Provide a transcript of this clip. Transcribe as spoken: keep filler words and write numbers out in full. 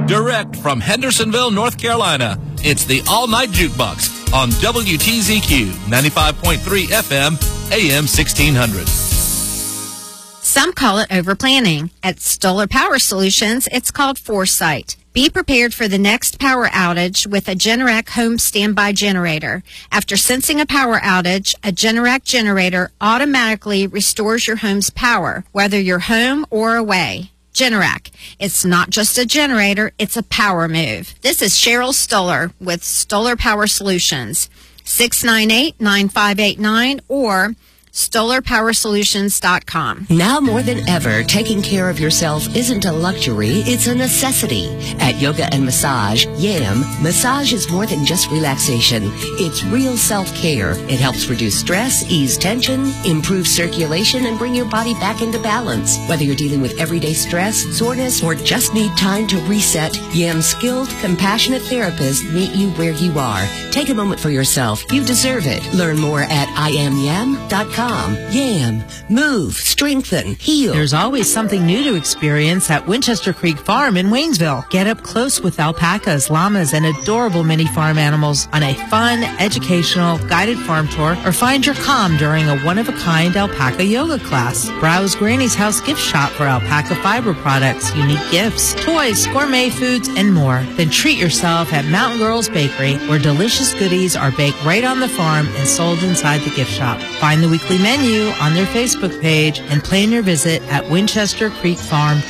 Direct from Hendersonville, North Carolina, it's the All Night Jukebox on W T Z Q ninety-five point three F M, A M sixteen hundred. Some call it overplanning. At Stoller Power Solutions, it's called foresight. Be prepared for the next power outage with a Generac home standby generator. After sensing a power outage, a Generac generator automatically restores your home's power, whether you're home or away. Generac. It's not just a generator, it's a power move. This is Cheryl Stoller with Stoller Power Solutions. six nine eight, nine five eight nine or Stoller Power Solutions dot com. Now more than ever, taking care of yourself isn't a luxury, it's a necessity. At Yoga and Massage, YAM, massage is more than just relaxation. It's real self-care. It helps reduce stress, ease tension, improve circulation, and bring your body back into balance. Whether you're dealing with everyday stress, soreness, or just need time to reset, YAM's skilled, compassionate therapists meet you where you are. Take a moment for yourself. You deserve it. Learn more at I am yam dot com. YAM. Move, strengthen, heal. There's always something new to experience at Winchester Creek Farm in Waynesville. Get up close with alpacas, llamas, and adorable mini farm animals on a fun, educational, guided farm tour, or find your calm during a one-of-a-kind alpaca yoga class. Browse Granny's House gift shop for alpaca fiber products, unique gifts, toys, gourmet foods, and more. Then treat yourself at Mountain Girls Bakery, where delicious goodies are baked right on the farm and sold inside the gift shop. Find the weekly menu on their Facebook page and plan your visit at Winchester Creek Farm.